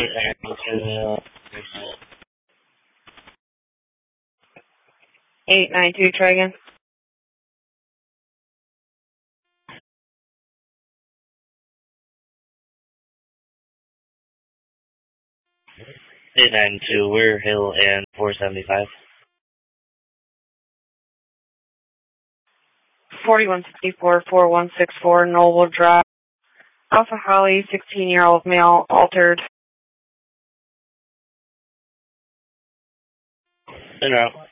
892, try again. $892, Weir Hill and 475. 4164, 4164, Noble Drive. Alpha Holly, 16-year-old male, altered. En route.